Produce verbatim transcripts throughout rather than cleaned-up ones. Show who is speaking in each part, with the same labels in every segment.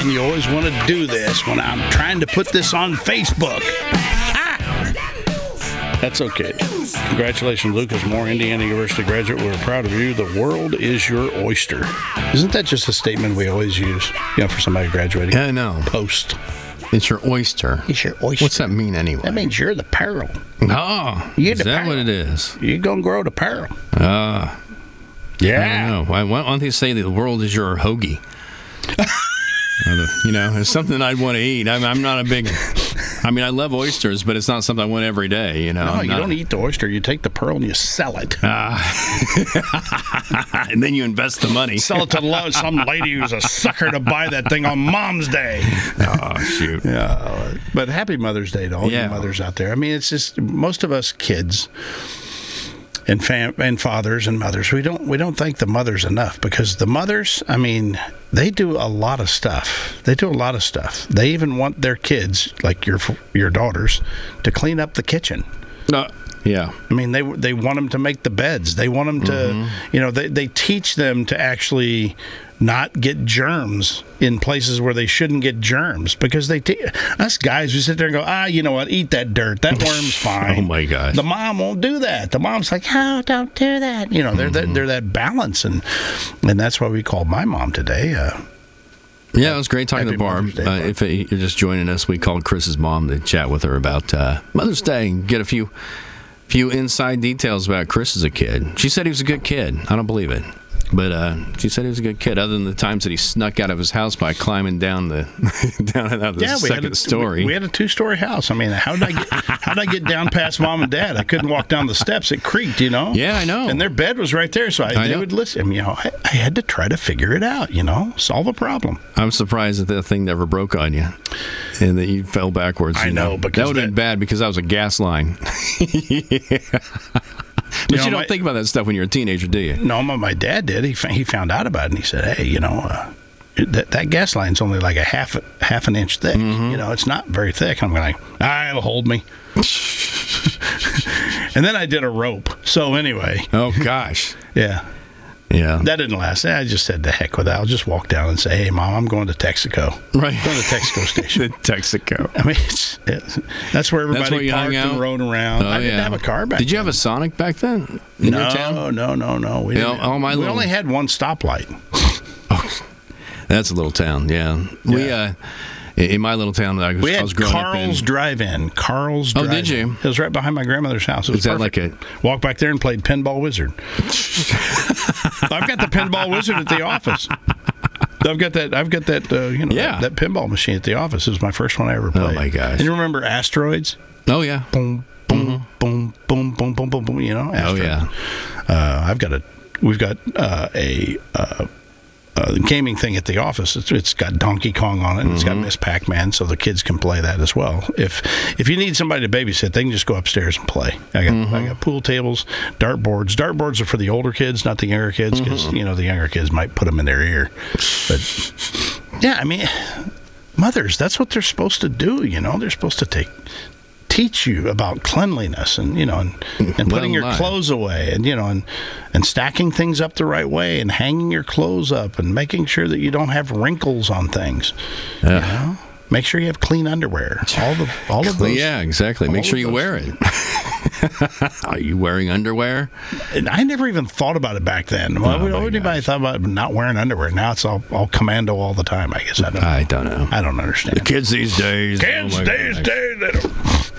Speaker 1: man. You always want to do this when I'm trying to put this on Facebook. Ah! That's okay. Congratulations, Lucas Moore, Indiana University graduate. We're proud of you. The world is your oyster. Isn't that just a statement we always use, you know, for somebody graduating?
Speaker 2: Yeah, I know.
Speaker 1: Post.
Speaker 2: It's your oyster.
Speaker 1: It's your oyster.
Speaker 2: What's that mean anyway?
Speaker 1: That means you're the pearl.
Speaker 2: Oh,
Speaker 1: You're
Speaker 2: is
Speaker 1: the
Speaker 2: that
Speaker 1: pearl.
Speaker 2: what it is?
Speaker 1: You're going to grow the pearl.
Speaker 2: Ah. Uh,
Speaker 1: Yeah.
Speaker 2: I don't know. Why, why don't they say the world is your hoagie? You know, it's something I'd want to eat. I'm, I'm not a big... I mean, I love oysters, but it's not something I want every day, you know.
Speaker 1: No,
Speaker 2: I'm
Speaker 1: you
Speaker 2: not,
Speaker 1: don't eat the oyster. You take the pearl and you sell it.
Speaker 2: Uh, and then you invest the money.
Speaker 1: Sell it to lo- some lady who's a sucker to buy that thing on Mom's Day.
Speaker 2: Oh, shoot.
Speaker 1: Yeah, but happy Mother's Day to all
Speaker 2: Yeah.
Speaker 1: you mothers out there. I mean, it's just most of us kids and fam- and fathers and mothers, we don't we don't thank the mothers enough, because the mothers, I mean, they do a lot of stuff. They do a lot of stuff. They even want their kids, like your your daughters, to clean up the kitchen.
Speaker 2: Uh, yeah.
Speaker 1: I mean, they they want them to make the beds. They want them to, mm-hmm. you know, they, they teach them to actually not get germs in places where they shouldn't get germs, because they te- us guys, we sit there and go, ah, you know what, eat that dirt. That worm's fine.
Speaker 2: Oh, my gosh.
Speaker 1: The mom won't do that. The mom's like, oh, don't do that. You know, they're, mm-hmm. they're, they're that balance, and and that's why we called my mom today. Uh,
Speaker 2: Yeah, it was great talking
Speaker 1: Happy
Speaker 2: to Barb.
Speaker 1: Mother's Day, Barb.
Speaker 2: Uh, if you're just joining us, we called Chris's mom to chat with her about uh, Mother's Day and get a few few inside details about Chris as a kid. She said he was a good kid. I don't believe it. But uh, she said he was a good kid, other than the times that he snuck out of his house by climbing down the down out of the
Speaker 1: yeah, we
Speaker 2: second
Speaker 1: had a,
Speaker 2: story.
Speaker 1: We, we had a two-story house. I mean, how did I get how did I get down past Mom and Dad? I couldn't walk down the steps. It creaked, you know.
Speaker 2: Yeah, I know.
Speaker 1: And their bed was right there, so I,
Speaker 2: I
Speaker 1: they
Speaker 2: know.
Speaker 1: would listen. You know, I, I had to try to figure it out. You know, solve a problem.
Speaker 2: I'm surprised that that thing never broke on you, and that you fell backwards.
Speaker 1: I
Speaker 2: you
Speaker 1: know,
Speaker 2: know,
Speaker 1: because
Speaker 2: that would have
Speaker 1: that-
Speaker 2: been bad, because that was a gas line. Yeah. But
Speaker 1: You
Speaker 2: you,
Speaker 1: know,
Speaker 2: don't
Speaker 1: my-
Speaker 2: think about that stuff when you're a teenager, do you?
Speaker 1: No, my, my dad did. He f- he found out about it, and he said, "Hey, you know, uh, that that gas line's only like a half half an inch thick.
Speaker 2: Mm-hmm.
Speaker 1: You know, it's not very thick." I'm like, "Ah, it'll hold me." And then I did a rope. So anyway,
Speaker 2: Oh gosh,
Speaker 1: yeah.
Speaker 2: yeah,
Speaker 1: That didn't last. I just said, the heck with that. I'll just walk down and say, hey, Mom, I'm going to Texaco.
Speaker 2: right.
Speaker 1: Going to Texaco Station.
Speaker 2: The Texaco.
Speaker 1: I mean, it's, it's, that's where
Speaker 2: That's
Speaker 1: everybody
Speaker 2: where you hung
Speaker 1: parked and
Speaker 2: out?
Speaker 1: rode around.
Speaker 2: Oh,
Speaker 1: I didn't
Speaker 2: yeah.
Speaker 1: have a car back
Speaker 2: Did you
Speaker 1: then.
Speaker 2: have a Sonic back then in
Speaker 1: no,
Speaker 2: your town?
Speaker 1: no, no, no. We,
Speaker 2: You know,
Speaker 1: didn't,
Speaker 2: all my
Speaker 1: we
Speaker 2: little-
Speaker 1: only had one stoplight.
Speaker 2: That's a little town, yeah. We uh, in my little town that I was,
Speaker 1: We
Speaker 2: I
Speaker 1: had
Speaker 2: was growing
Speaker 1: Carl's
Speaker 2: up in.
Speaker 1: Drive-In. Carl's
Speaker 2: Oh,
Speaker 1: Drive-In.
Speaker 2: did you?
Speaker 1: It was right behind my grandmother's house. It was
Speaker 2: Is that
Speaker 1: perfect.
Speaker 2: like
Speaker 1: Walked back there and played Pinball Wizard. I've got the Pinball Wizard at the office. I've got that. I've got that. Uh, you know,
Speaker 2: Yeah.
Speaker 1: that, that pinball machine at the office. It was my first one I ever played.
Speaker 2: Oh, my gosh.
Speaker 1: And you remember Asteroids?
Speaker 2: Oh yeah.
Speaker 1: Boom, boom, boom, boom, boom, boom, boom, boom. You know?
Speaker 2: Oh
Speaker 1: Asteroids.
Speaker 2: yeah.
Speaker 1: Uh, I've got a. We've got uh, a. Uh, Uh, gaming thing at the office. It's, it's got Donkey Kong on it. And It's got Miss Pac-Man, so the kids can play that as well. If if you need somebody to babysit, they can just go upstairs and play. I got I got pool tables, dartboards. Dartboards are for the older kids, not the younger kids, because you know the younger kids might put them in their ear. But yeah, I mean, mothers, that's what they're supposed to do. You know, they're supposed to take. teach you about cleanliness and you know and, and putting
Speaker 2: Well,
Speaker 1: your
Speaker 2: my.
Speaker 1: clothes away and you know and and stacking things up the right way and hanging your clothes up and making sure that you don't have wrinkles on things.
Speaker 2: Yeah.
Speaker 1: You know? Make sure you have clean underwear. All the all of those.
Speaker 2: Yeah, exactly. Make
Speaker 1: all
Speaker 2: sure
Speaker 1: of
Speaker 2: you
Speaker 1: those
Speaker 2: wear it. Are you wearing underwear?
Speaker 1: And I never even thought about it back then. Why
Speaker 2: Oh,
Speaker 1: would
Speaker 2: my
Speaker 1: anybody
Speaker 2: gosh.
Speaker 1: thought about not wearing underwear? Now it's all, all commando all the time. I guess I don't.
Speaker 2: I don't know.
Speaker 1: I don't understand.
Speaker 2: Kids these days.
Speaker 1: Kids
Speaker 2: oh my
Speaker 1: these
Speaker 2: gosh.
Speaker 1: days, they don't.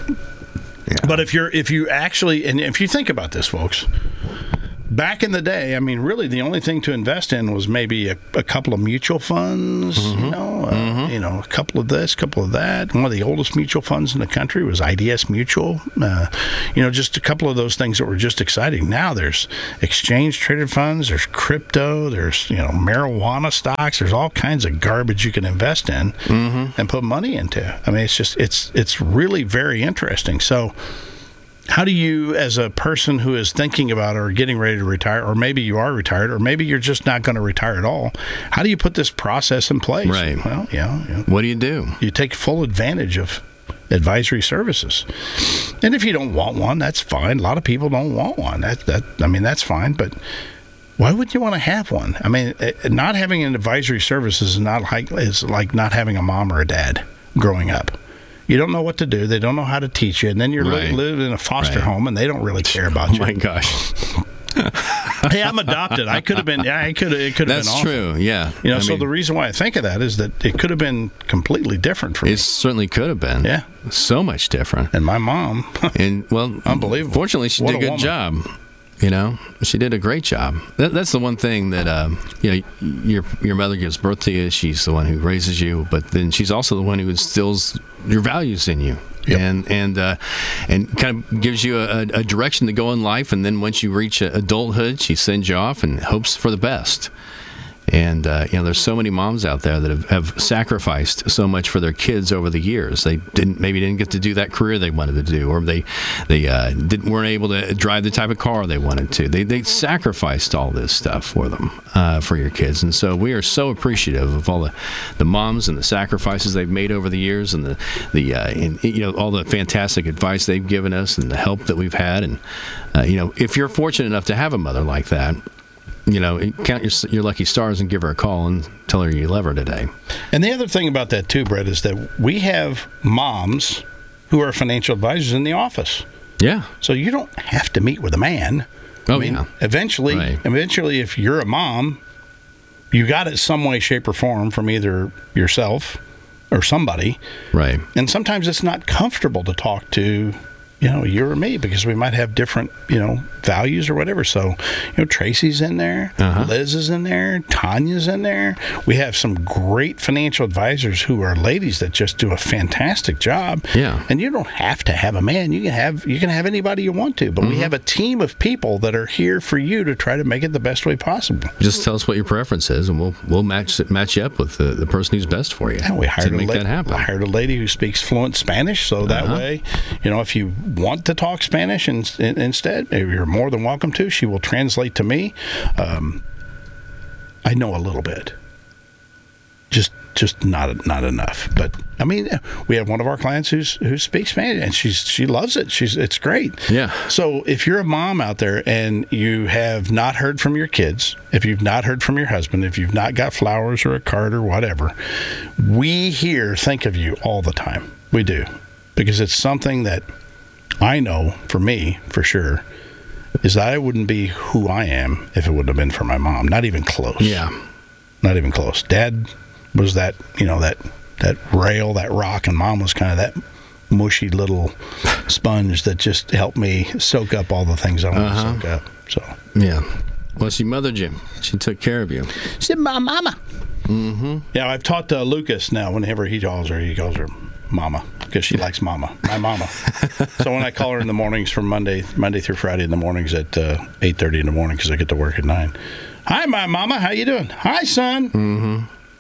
Speaker 2: Yeah.
Speaker 1: But if you're if you actually and if you think about this, folks, back in the day, I mean, really, the only thing to invest in was maybe a, a couple of mutual funds, you know, uh, you know, a couple of this, a couple of that. One of the oldest mutual funds in the country was I D S Mutual. Uh, you know, just a couple of those things that were just exciting. Now there's exchange traded funds, there's crypto, there's you know marijuana stocks, there's all kinds of garbage you can invest in and put money into. I mean, it's just it's it's really very interesting. So. How do you, as a person who is thinking about or getting ready to retire, or maybe you are retired, or maybe you're just not going to retire at all, how do you put this process in place?
Speaker 2: Right.
Speaker 1: Well, yeah, yeah.
Speaker 2: What do you do?
Speaker 1: You take full advantage of advisory services. And if you don't want one, that's fine. A lot of people don't want one. That, that I mean, that's fine. But why would you want to have one? I mean, not having an advisory service is not like is like not having a mom or a dad growing up. You don't know what to do. They don't know how to teach you, and then you're
Speaker 2: Right.
Speaker 1: li- living in a foster
Speaker 2: Right.
Speaker 1: home, and they don't really care about
Speaker 2: Oh
Speaker 1: you.
Speaker 2: my gosh.
Speaker 1: Hey, I'm adopted. I could have been. Yeah, I could. It could have been.
Speaker 2: That's
Speaker 1: awful.
Speaker 2: true. Yeah.
Speaker 1: You know,
Speaker 2: I
Speaker 1: so
Speaker 2: mean,
Speaker 1: the reason why I think of that is that it could have been completely different for me.
Speaker 2: it certainly could have been.
Speaker 1: Yeah.
Speaker 2: So much different.
Speaker 1: And my mom,
Speaker 2: And well,
Speaker 1: Unbelievable.
Speaker 2: Fortunately, she
Speaker 1: What
Speaker 2: did a
Speaker 1: a
Speaker 2: good
Speaker 1: woman.
Speaker 2: job. You know, she did a great job. That, that's the one thing that um, you know, your your mother gives birth to you. She's the one who raises you, but then she's also the one who instills your values in you.
Speaker 1: Yep.
Speaker 2: And and uh, and kind of gives you a, a direction to go in life. And then once you reach adulthood, she sends you off and hopes for the best. And uh, you know, there's so many moms out there that have, have sacrificed so much for their kids over the years. They didn't maybe didn't get to do that career they wanted to do, or they they uh, didn't weren't able to drive the type of car they wanted to. They they sacrificed all this stuff for them, uh, for your kids. And so we are so appreciative of all the, the moms and the sacrifices they've made over the years, and the the uh, and, you know, all the fantastic advice they've given us and the help that we've had. And uh, you know, if you're fortunate enough to have a mother like that, you know, count your, your lucky stars and give her a call and tell her you love her today.
Speaker 1: and the other thing about that too, Brett, is that we have moms who are financial advisors in the office.
Speaker 2: Yeah.
Speaker 1: So you don't have to meet with a man.
Speaker 2: Oh,
Speaker 1: I mean,
Speaker 2: yeah.
Speaker 1: eventually,
Speaker 2: Right.
Speaker 1: eventually, if you're a mom, you got it some way, shape, or form from either yourself or somebody.
Speaker 2: Right.
Speaker 1: And sometimes it's not comfortable to talk to, you know, you or me, because we might have different, you know, values or whatever. So, you know, Tracy's in there,
Speaker 2: Uh-huh.
Speaker 1: Liz is in there, Tanya's in there. We have some great financial advisors who are ladies that just do a fantastic job.
Speaker 2: Yeah.
Speaker 1: And you don't have to have a man. You can have you can have anybody you want to. But
Speaker 2: Mm-hmm.
Speaker 1: we have a team of people that are here for you to try to make it the best way possible.
Speaker 2: Just tell us what your preference is, and we'll we'll match match you up with the, the person who's best for you.
Speaker 1: Yeah, we hired
Speaker 2: to
Speaker 1: a
Speaker 2: make
Speaker 1: la-
Speaker 2: that happen.
Speaker 1: we hired a lady who speaks fluent Spanish, so that
Speaker 2: Uh-huh.
Speaker 1: way, you know, if you want to talk Spanish in, in, instead, you're more than welcome to. She will translate to me. Um, I know a little bit, just just not not enough. But I mean, we have one of our clients who's who speaks Spanish, and she's she loves it. She's it's great.
Speaker 2: Yeah.
Speaker 1: So if you're a mom out there and you have not heard from your kids, if you've not heard from your husband, if you've not got flowers or a card or whatever, we here think of you all the time. We do, because it's something that I know for me, for sure, is that I wouldn't be who I am if it wouldn't have been for my mom. Not even close.
Speaker 2: Yeah.
Speaker 1: Not even close. Dad was that, you know, that that rail, that rock, and Mom was kind of that mushy little sponge that just helped me soak up all the things I want
Speaker 2: Uh-huh.
Speaker 1: to soak up. So
Speaker 2: Yeah. Well, she mothered you. She took care of you.
Speaker 1: she said, "My mama." Mm-hmm. Yeah, I've taught uh, Lucas now. Whenever he calls her, he calls her Mama, because she likes Mama. My Mama. So when I call her in the mornings from Monday, Monday through Friday in the mornings at uh, eight thirty in the morning, because I get to work at nine. Hi, my Mama. How you doing? Hi, son.
Speaker 2: Mm-hmm.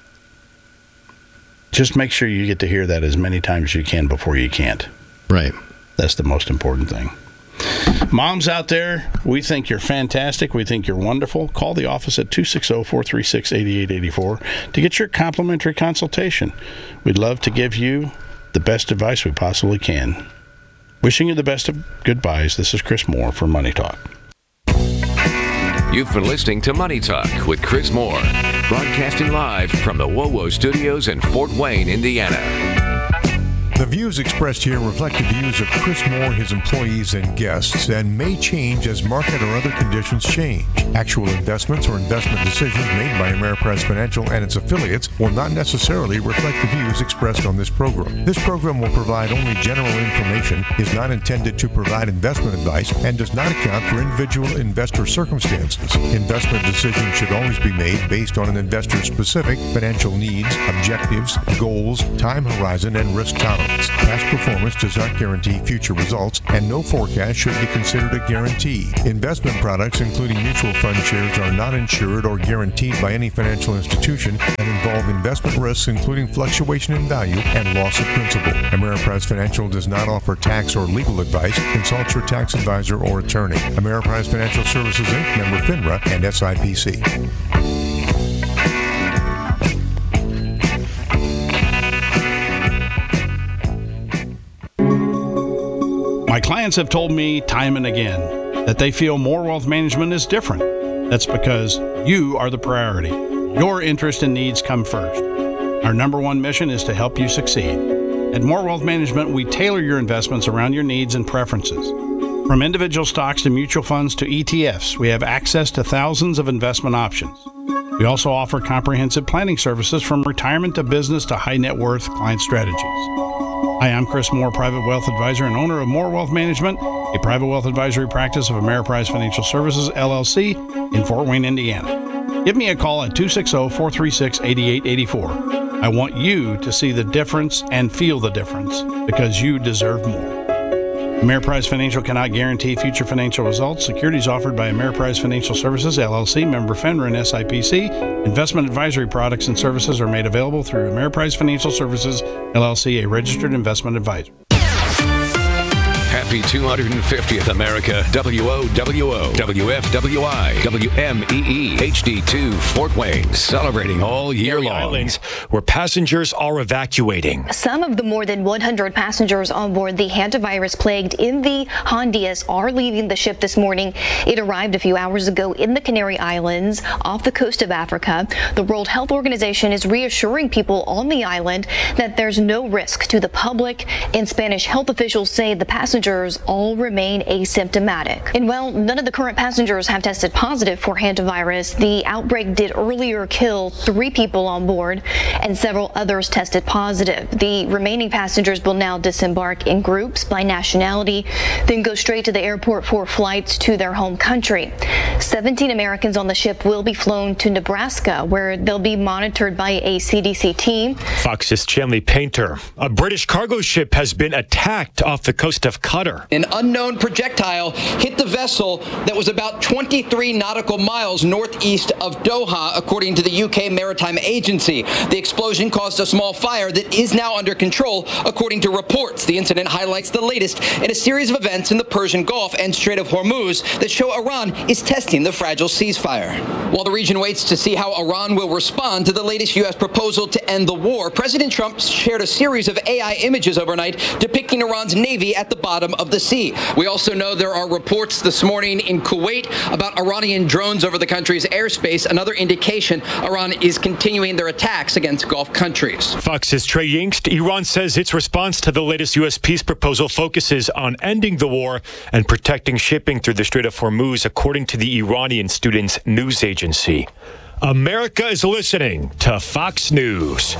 Speaker 1: Just make sure you get to hear that as many times as you can before you can't.
Speaker 2: Right.
Speaker 1: That's the most important thing. Moms out there, we think you're fantastic. We think you're wonderful. Call the office at two six zero, four three six, eight eight eight four to get your complimentary consultation. We'd love to give you the best advice we possibly can. Wishing you the best of goodbyes. This is Chris Moore for Money Talk.
Speaker 3: You've been listening to Money Talk with Chris Moore, broadcasting live from the WoWo Studios in Fort Wayne, Indiana.
Speaker 4: The views expressed here reflect the views of Chris Moore, his employees, and guests, and may change as market or other conditions change. Actual investments or investment decisions made by Ameriprise Financial and its affiliates will not necessarily reflect the views expressed on this program. This program will provide only general information, is not intended to provide investment advice, and does not account for individual investor circumstances. Investment decisions should always be made based on an investor's specific financial needs, objectives, goals, time horizon, and risk tolerance. Past performance does not guarantee future results, and no forecast should be considered a guarantee. Investment products, including mutual fund shares, are not insured or guaranteed by any financial institution and involve investment risks, including fluctuation in value and loss of principal. Ameriprise Financial does not offer tax or legal advice. Consult your tax advisor or attorney. Ameriprise Financial Services, Incorporated, member FINRA and S I P C.
Speaker 1: My clients have told me time and again that they feel More Wealth Management is different. That's because you are the priority. Your interest and needs come first. Our number one mission is to help you succeed. At More Wealth Management, we tailor your investments around your needs and preferences. From individual stocks to mutual funds to E T Fs, we have access to thousands of investment options. We also offer comprehensive planning services from retirement to business to high net worth client strategies. Hi, I'm Chris Moore, Private Wealth Advisor and owner of More Wealth Management, a private wealth advisory practice of Ameriprise Financial Services, L L C, in Fort Wayne, Indiana. Give me a call at two six zero, four three six, eight eight eight four. I want you to see the difference and feel the difference because you deserve more. Ameriprise Financial cannot guarantee future financial results. Securities offered by Ameriprise Financial Services, L L C, member FINRA and S I P C. Investment advisory products and services are made available through Ameriprise Financial Services, L L C, a registered investment advisor.
Speaker 3: Happy two hundred fiftieth America, W O W O, W F W I, W M E E, H D two, Fort Wayne, celebrating all year long.
Speaker 5: Islands where passengers are evacuating.
Speaker 6: Some of the more than one hundred passengers on board the hantavirus-plagued M V Hondias are leaving the ship this morning. It arrived a few hours ago in the Canary Islands off the coast of Africa. The World Health Organization is reassuring people on the island that there's no risk to the public, and Spanish health officials say the passengers all remain asymptomatic. And while none of the current passengers have tested positive for hantavirus, the outbreak did earlier kill three people on board and several others tested positive. The remaining passengers will now disembark in groups by nationality, then go straight to the airport for flights to their home country. seventeen Americans on the ship will be flown to Nebraska, where they'll be monitored by a C D C team.
Speaker 5: Fox's Chanley Painter. A British cargo ship has been attacked off the coast of Qatar.
Speaker 7: An unknown projectile hit the vessel that was about twenty-three nautical miles northeast of Doha, according to the U K Maritime Agency. The explosion caused a small fire that is now under control, according to reports. The incident highlights the latest in a series of events in the Persian Gulf and Strait of Hormuz that show Iran is testing the fragile ceasefire. While the region waits to see how Iran will respond to the latest U S proposal to end the war, President Trump shared a series of A I images overnight depicting Iran's navy at the bottom of the sea. We also know there are reports this morning in Kuwait about Iranian drones over the country's airspace, another indication Iran is continuing their attacks against Gulf countries.
Speaker 5: Fox's Trey Yingst. Iran says its response to the latest U S peace proposal focuses on ending the war and protecting shipping through the Strait of Hormuz, according to the Iranian Students News Agency. America is listening to Fox News.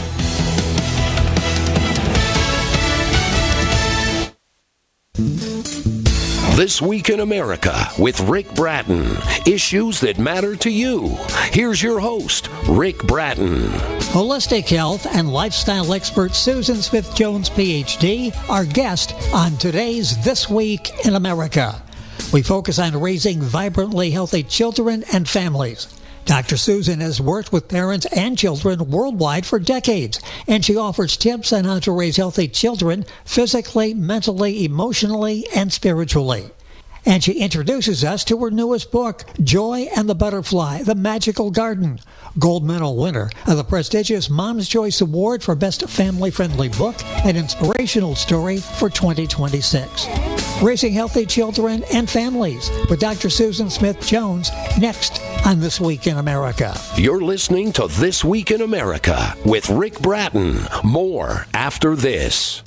Speaker 8: This Week in America with Rick Bratton. Issues that matter to you. Here's your host, Rick Bratton.
Speaker 9: Holistic health and lifestyle expert Susan Smith-Jones, P H D, our guest on today's This Week in America. We focus on raising vibrantly healthy children and families. Doctor Susan has worked with parents and children worldwide for decades, and she offers tips on how to raise healthy children physically, mentally, emotionally, and spiritually. And she introduces us to her newest book, Joy and the Butterfly, The Magical Garden, gold medal winner of the prestigious Mom's Choice Award for Best Family-Friendly Book and Inspirational Story for twenty twenty-six. Raising Healthy Children and Families with Doctor Susan Smith-Jones next on This Week in America.
Speaker 8: You're listening to This Week in America with Rick Bratton. More after this.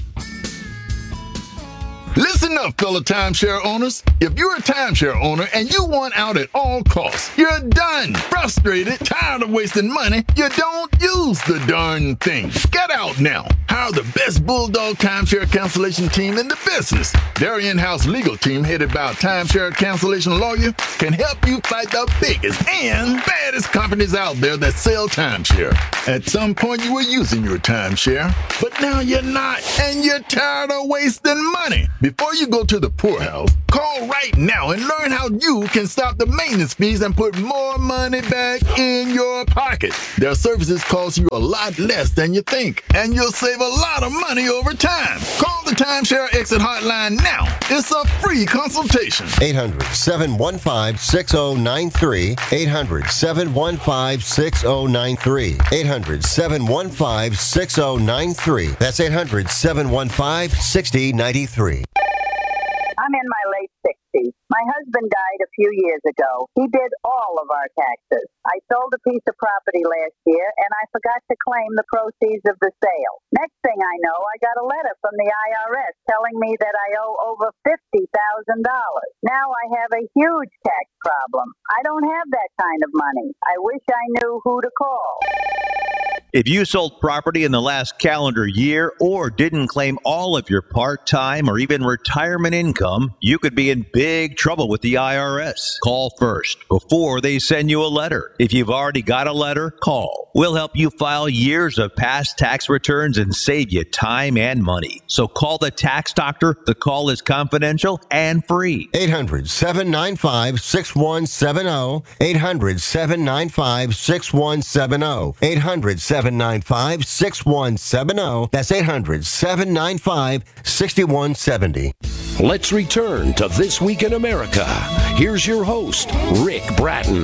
Speaker 10: Listen up, fellow timeshare owners. If you're a timeshare owner and you want out at all costs, you're done. Frustrated, tired of wasting money, you don't use the darn thing. Get out now. Hire the best Bulldog timeshare cancellation team in the business. Their in-house legal team, headed by a timeshare cancellation lawyer, can help you fight the biggest and baddest companies out there that sell timeshare. At some point, you were using your timeshare, but now you're not, and you're tired of wasting money. Before you go to the poorhouse, call right now and learn how you can stop the maintenance fees and put more money back in your pocket. Their services cost you a lot less than you think, and you'll save a lot of money over time. Call the Timeshare Exit Hotline now. It's a free consultation.
Speaker 11: eight hundred, seven one five, six oh nine three. eight hundred, seven one five, six oh nine three. eight hundred, seven one five, six oh nine three. That's eight hundred, seven one five, six oh nine three.
Speaker 12: I'm in my late sixties. My My husband died a few years ago. He did all of our taxes. I sold a piece of property last year, and I forgot to claim the proceeds of the sale. Next thing I know, I got a letter from the I R S telling me that I owe over fifty thousand dollars. Now I have a huge tax problem. I don't have that kind of money. I wish I knew who to call.
Speaker 13: If you sold property in the last calendar year or didn't claim all of your part-time or even retirement income, you could be in big trouble with the I R S. Call first before they send you a letter. If you've already got a letter, call. We'll help you file years of past tax returns and save you time and money. So call the tax doctor. The call is confidential and free.
Speaker 11: eight hundred, seven nine five, six one seven zero. eight hundred, seven nine five, six one seven zero. eight hundred, seven nine five, six one seven zero. That's eight hundred, seven nine five, six one seven zero.
Speaker 8: Let's return to This Week in America. Here's your host, Rick Bratton.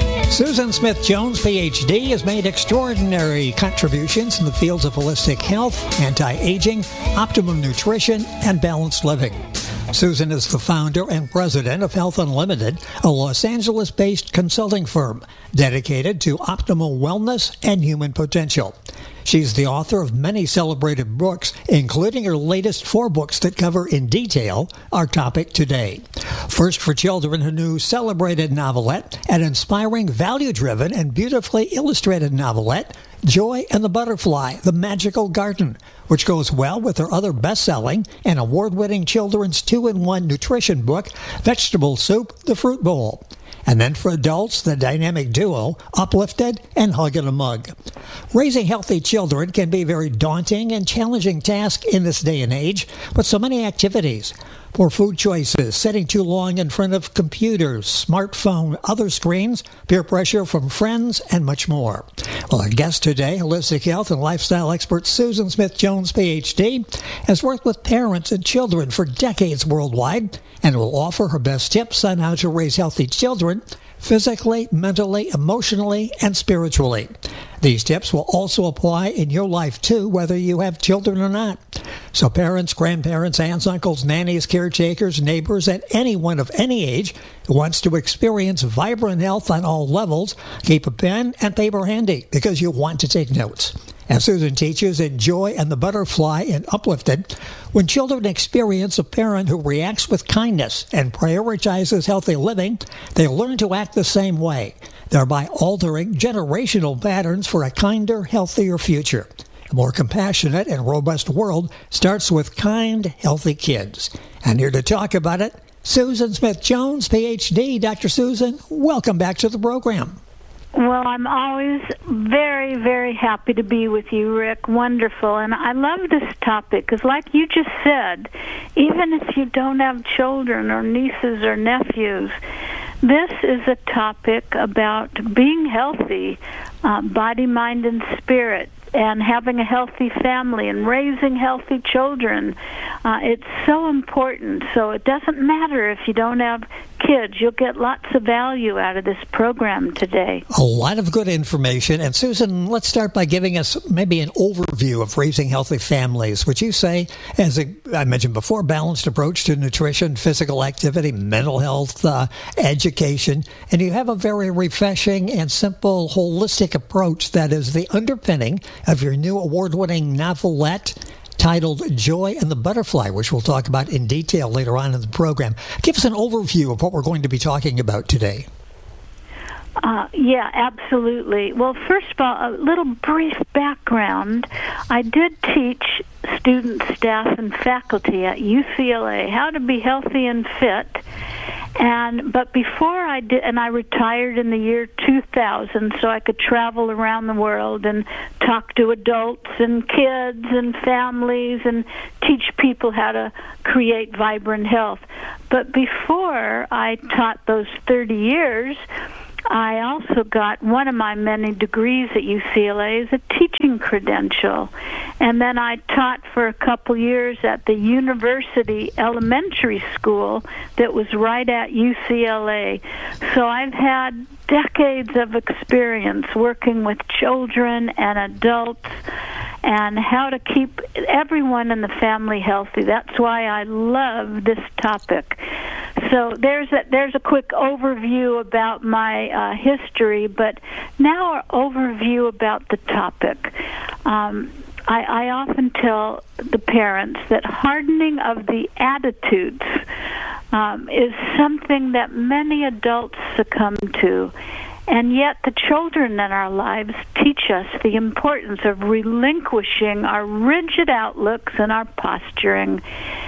Speaker 9: Susan Smith Jones, P H D, has made extraordinary contributions in the fields of holistic health, anti-aging, optimum nutrition, and balanced living. Susan is the founder and president of Health Unlimited, a Los Angeles-based consulting firm dedicated to optimal wellness and human potential. She's the author of many celebrated books, including her latest four books that cover in detail our topic today. First for Children, her new celebrated novelette, an inspiring, value-driven, and beautifully illustrated novelette, Joy and the Butterfly, The Magical Garden, which goes well with her other best-selling and award-winning children's two-in-one nutrition book, Vegetable Soup, The Fruit Bowl. And then for adults, the dynamic duo, Uplifted and Hug in a Mug. Raising healthy children can be a very daunting and challenging task in this day and age, with so many activities. Poor food choices, sitting too long in front of computers, smartphone, other screens, peer pressure from friends, and much more. Well, our guest today, holistic health and lifestyle expert Susan Smith Jones, P H D, has worked with parents and children for decades worldwide and will offer her best tips on how to raise healthy children physically, mentally, emotionally, and spiritually. These tips will also apply in your life, too, whether you have children or not. So parents, grandparents, aunts, uncles, nannies, caretakers, neighbors, and anyone of any age who wants to experience vibrant health on all levels, keep a pen and paper handy because you want to take notes. As Susan teaches in Joy and the Butterfly and Uplifted, when children experience a parent who reacts with kindness and prioritizes healthy living, they learn to act the same way, thereby altering generational patterns for a kinder, healthier future. A more compassionate and robust world starts with kind, healthy kids. And here to talk about it, Susan Smith Jones, P H D. Doctor Susan, welcome back to the program.
Speaker 14: Well, I'm always very, very happy to be with you, Rick. Wonderful. And I love this topic because, like you just said, even if you don't have children or nieces or nephews, this is a topic about being healthy, uh, body, mind, and spirit, and having a healthy family and raising healthy children. Uh, it's so important. So it doesn't matter if you don't have kids. You'll get lots of value out of this program today.
Speaker 9: A lot of good information. And Susan, let's start by giving us maybe an overview of raising healthy families, which you say, as a, I mentioned before, balanced approach to nutrition, physical activity, mental health, uh, education. And you have a very refreshing and simple, holistic approach that is the underpinning of your new award-winning novelette titled Joy and the Butterfly, which we'll talk about in detail later on in the program. Give us an overview of what we're going to be talking about today.
Speaker 14: Uh, yeah, absolutely. Well, first of all, a little brief background. I did teach students, staff, and faculty at U C L A how to be healthy and fit. And but before I did, and I retired in the year two thousand, so I could travel around the world and talk to adults and kids and families and teach people how to create vibrant health. But before I taught those thirty years, I also got one of my many degrees at U C L A is a teaching credential. And then I taught for a couple years at the University Elementary School that was right at U C L A. So I've had decades of experience working with children and adults and how to keep everyone in the family healthy. That's why I love this topic. So there's a, there's a quick overview about my uh, history, but now an overview about the topic. Um, I, I often tell the parents that hardening of the attitudes um, is something that many adults succumb to. And yet the children in our lives teach us the importance of relinquishing our rigid outlooks and our posturing.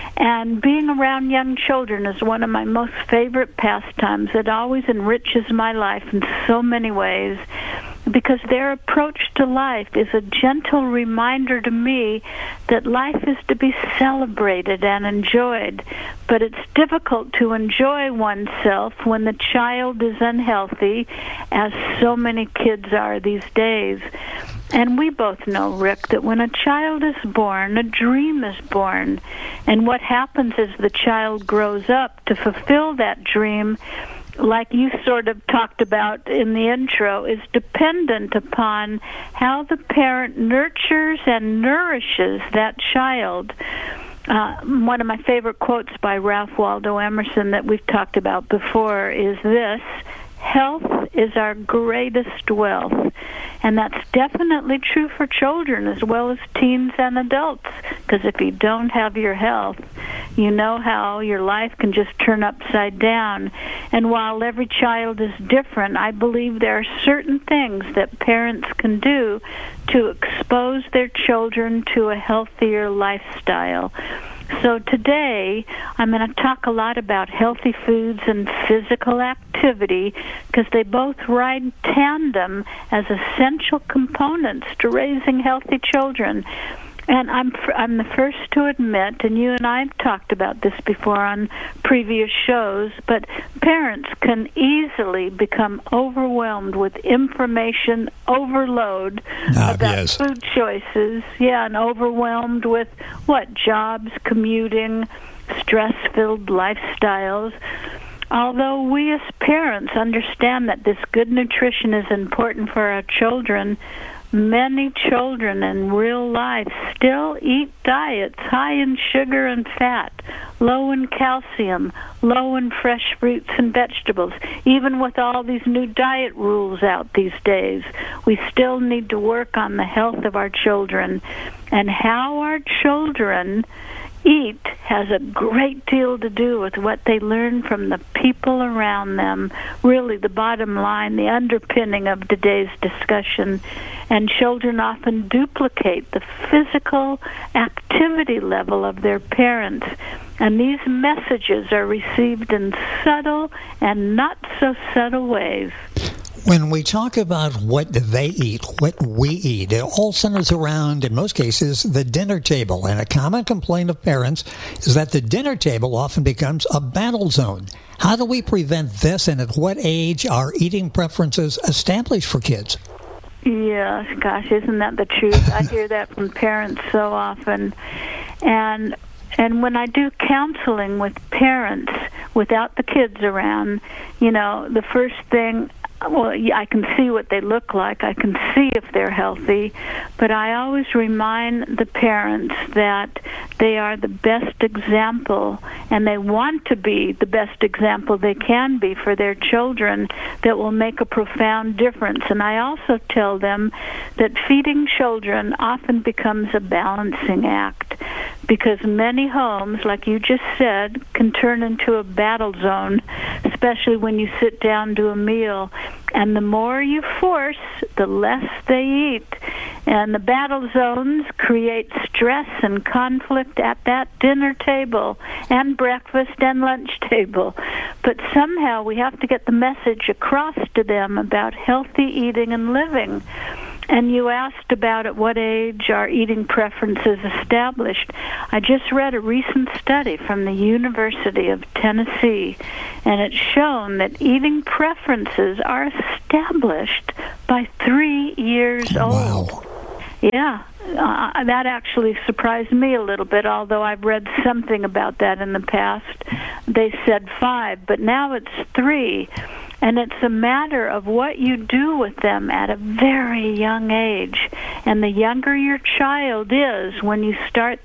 Speaker 14: And being around young children is one of my most favorite pastimes. It always enriches my life in so many ways, because their approach to life is a gentle reminder to me that life is to be celebrated and enjoyed. But it's difficult to enjoy oneself when the child is unhealthy, as so many kids are these days. And we both know, Rick, that when a child is born, a dream is born. And what happens as the child grows up to fulfill that dream, like you sort of talked about in the intro, is dependent upon how the parent nurtures and nourishes that child. Uh, one of my favorite quotes by Ralph Waldo Emerson that we've talked about before is this: health is our greatest wealth. And that's definitely true for children as well as teens and adults, because if you don't have your health, you know how your life can just turn upside down. And while every child is different, I believe there are certain things that parents can do to expose their children to a healthier lifestyle. So today, I'm going to talk a lot about healthy foods and physical activity, because they both ride tandem as essential components to raising healthy children. And I'm I'm the first to admit, and you and I have talked about this before on previous shows, but parents can easily become overwhelmed with information overload
Speaker 9: Ah,
Speaker 14: about
Speaker 9: yes.
Speaker 14: food choices. Yeah, and overwhelmed with what? Jobs, commuting, stress-filled lifestyles. Although we as parents understand that this good nutrition is important for our children, many children in real life still eat diets high in sugar and fat, low in calcium, low in fresh fruits and vegetables. Even with all these new diet rules out these days, we still need to work on the health of our children. And how our children eat has a great deal to do with what they learn from the people around them. Really, the bottom line, the underpinning of today's discussion. And children often duplicate the physical activity level of their parents. And these messages are received in subtle and not so subtle ways.
Speaker 9: When we talk about what they eat, what we eat, it all centers around, in most cases, the dinner table. And a common complaint of parents is that the dinner table often becomes a battle zone. How do we prevent this, and at what age are eating preferences established for kids?
Speaker 14: Yes, gosh, isn't that the truth? I hear that from parents so often. And and when I do counseling with parents without the kids around, you know, the first thing, well, I can see what they look like. I can see if they're healthy. But I always remind the parents that they are the best example, and they want to be the best example they can be for their children that will make a profound difference. And I also tell them that feeding children often becomes a balancing act, because many homes, like you just said, can turn into a battle zone, especially when you sit down to a meal. And the more you force, the less they eat. And the battle zones create stress and conflict at that dinner table and breakfast and lunch table. But somehow we have to get the message across to them about healthy eating and living. And you asked about at what age are eating preferences established. I just read a recent study from the University of Tennessee, and it's shown that eating preferences are established by three years old.
Speaker 9: Wow.
Speaker 14: Yeah, uh, that actually surprised me a little bit, although I've read something about that in the past. They said five, but now it's three. And it's a matter of what you do with them at a very young age. And the younger your child is when you start